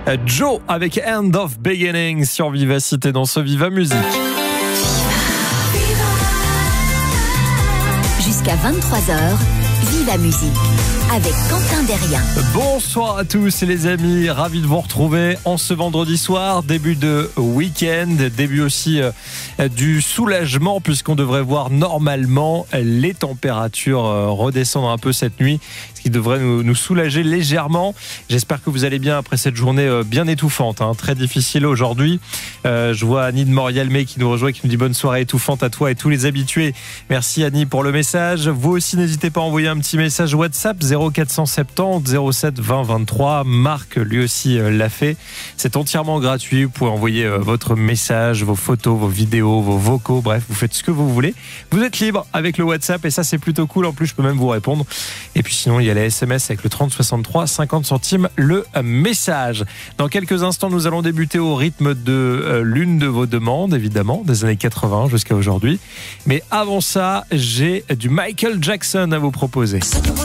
Joe avec End of Beginning sur Vivacité dans ce Viva Musique. Jusqu'à 23h, Viva Musique avec Quentin Derrien. Bonsoir à tous les amis, ravi de vous retrouver en ce vendredi soir, début de week-end, début aussi du soulagement puisqu'on devrait voir normalement les températures redescendre un peu cette nuit, ce qui devrait nous soulager légèrement. J'espère que vous allez bien après cette journée bien étouffante, très difficile aujourd'hui. Je vois Annie de Morialmé qui nous rejoint, qui nous dit bonne soirée étouffante à toi et tous les habitués. Merci Annie pour le message. Vous aussi n'hésitez pas à envoyer un petit message WhatsApp 0470 07 20 23. Marc lui aussi l'a fait. C'est entièrement gratuit. Vous pouvez envoyer votre message, vos photos, vos vidéos, vos vocaux. Bref, vous faites ce que vous voulez. Vous êtes libre avec le WhatsApp et ça c'est plutôt cool. En plus, je peux même vous répondre. Et puis sinon, il y a les SMS avec le 30 63 50 centimes le message. Dans quelques instants, nous allons débuter au rythme de l'une de vos demandes, évidemment, des années 80 jusqu'à aujourd'hui. Mais avant ça, j'ai du Michael Jackson à vous proposer.